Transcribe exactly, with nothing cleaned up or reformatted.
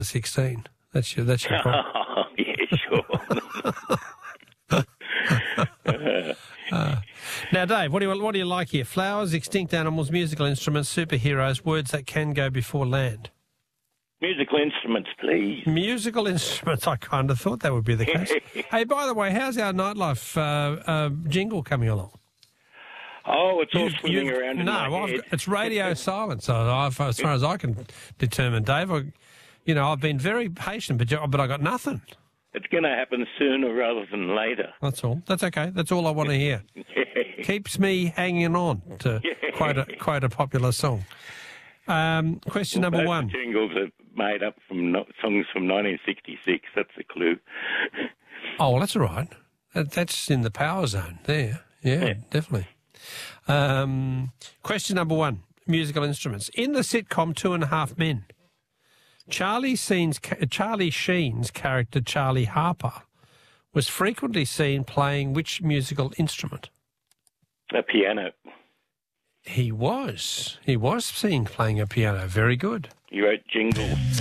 sixteen. That's your, that's your problem. Oh, yeah, sure. uh, now, Dave, what do you what do you like here? Flowers, extinct animals, musical instruments, superheroes, words that can go before land. Musical instruments, please. Musical instruments. I kind of thought that would be the case. Hey, by the way, how's our nightlife uh, uh, jingle coming along? Oh, it's all You've- swimming you've- around in No, my I've head. got, it's radio silence. So I've, as far as I can determine, Dave, I, you know, I've been very patient, but you- but I got nothing. It's going to happen sooner rather than later. That's all. That's okay. That's all I want to hear. Keeps me hanging on, to quote a, quote a popular song. Um, question Well, number both one. the jingles are made up from no- songs from nineteen sixty-six. That's a clue. Oh, well, that's all right. That, that's in the power zone there. Yeah, Yeah. definitely. Um, question number one, musical instruments. In the sitcom Two and a Half Men, Charlie, Sheen's, Charlie Sheen's character, Charlie Harper, was frequently seen playing which musical instrument? A piano. He was. He was seen playing a piano. Very good. He wrote jingles.